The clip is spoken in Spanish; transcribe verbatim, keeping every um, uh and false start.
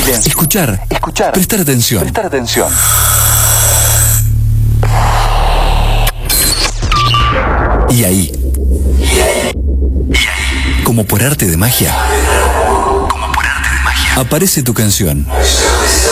Silencio. Escuchar. Escuchar. Prestar atención. Prestar atención. Y ahí, como por arte de magia, como por arte de magia, aparece tu canción.